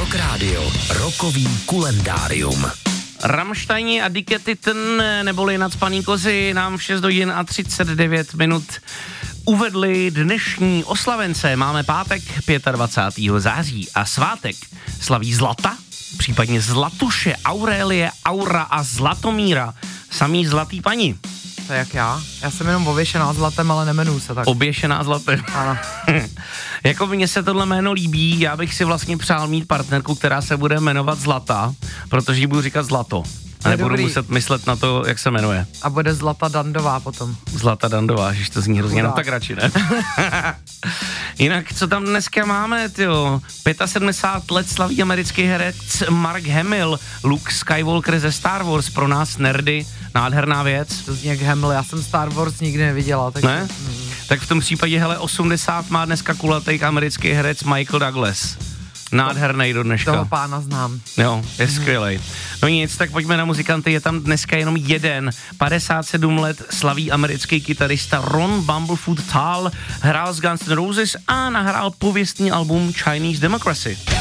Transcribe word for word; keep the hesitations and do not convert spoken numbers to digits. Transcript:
Rock Radio, rokový kulendárium. Rammsteini a Dicke Titten, neboli Nacpaný kozy, nám v šest hodin a třicet devět minut uvedli dnešní oslavence. Máme pátek dvacátého pátého září a svátek slaví Zlata, případně Zlatuše, Aurelie, Aura a Zlatomíra, samý zlatý paní. To je jak já. Já jsem jenom ověšená zlatem, ale nemenuju se tak. Oběšená zlatem. Ano. Jako mně se tohle jméno líbí, já bych si vlastně přál mít partnerku, která se bude jmenovat Zlata, protože jí budu říkat Zlato. A nebudu dobrý. muset myslet na to, jak se jmenuje. A bude Zlata Dandová potom. Zlata Dandová, že to zní hrozně, no Chudák. tak radši ne. Jinak, co tam dneska máme, tyjo? sedmdesát pět let slaví americký herec Mark Hamill, Luke Skywalker ze Star Wars, pro nás nerdy, nádherná věc. To zní jak Hamill, já jsem Star Wars nikdy neviděla. Tak... Ne? Tak v tom případě, hele, osmdesát má dneska kulatý americký herec Michael Douglas. Nádhernej do dneška. Toho pána znám. Jo, je skvělej. No nic, tak pojďme na muzikanty, je tam dneska jenom jeden. padesát sedm let slaví americký kytarista Ron Bumblefoot Thal, hrál s Guns N' Roses a nahrál pověstný album Chinese Democracy.